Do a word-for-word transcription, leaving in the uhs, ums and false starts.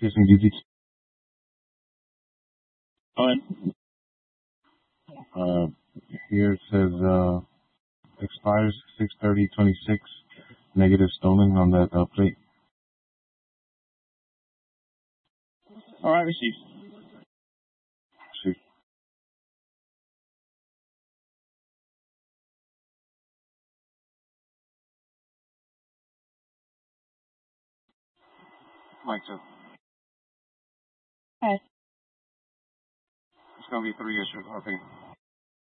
Kissing G G. Alright. Uh, here it says, uh, expires six thirty twenty-six, negative stolen on that uh, plate. Alright, received. See. Mike, so Hi. it's gonna be three years for R P.